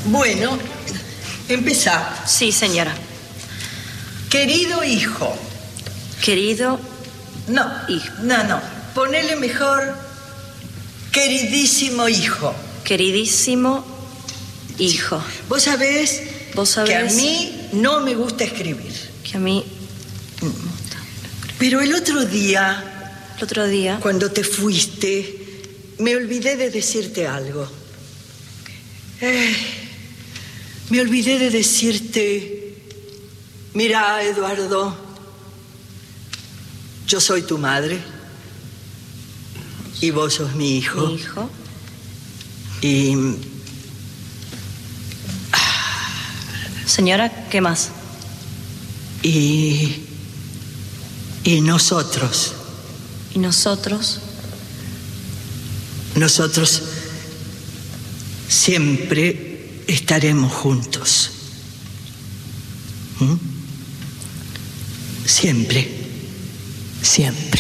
Bueno, empezá. Sí, señora. Querido hijo. Querido No, hijo. No. Ponele mejor queridísimo hijo. Queridísimo hijo. Vos sabés que a mí no me gusta escribir. Que a mí... Pero el otro día, cuando te fuiste, me olvidé de decirte algo. Me olvidé de decirte, mira, Eduardo, yo soy tu madre y vos sos mi hijo. Mi hijo. Y... Señora, ¿qué más? Y nosotros. ¿Y nosotros? Nosotros siempre estaremos juntos. ¿Mm? Siempre.